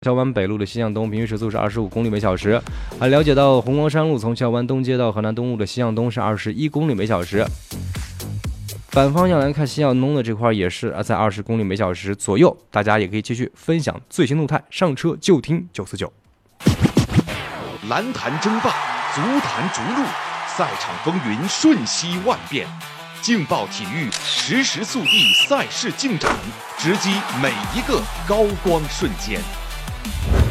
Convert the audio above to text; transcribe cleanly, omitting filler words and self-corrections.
桥湾北路的西向东平均时速是25公里每小时。还了解到红光山路从桥湾东街到河南东路的西向东是21公里每小时。反方向来看，西向东的这块也是在20公里每小时左右。大家也可以继续分享最新动态，上车就听949。 篮坛争霸，足坛逐鹿，赛场风云瞬息万变。劲爆体育实时速递赛事进展，直击每一个高光瞬间。